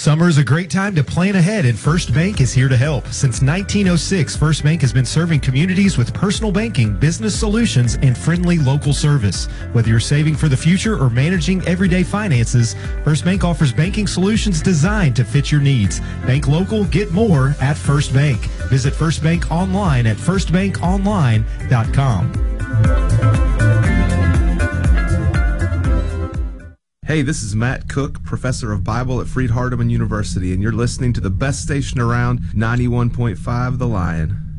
Summer is a great time to plan ahead, and First Bank is here to help. Since 1906, First Bank has been serving communities with personal banking, business solutions, and friendly local service. Whether you're saving for the future or managing everyday finances, First Bank offers banking solutions designed to fit your needs. Bank local, get more at First Bank. Visit First Bank online at firstbankonline.com. Hey, this is Matt Cook, professor of Bible at Freed-Hardeman University, and you're listening to the best station around, 91.5 The Lion.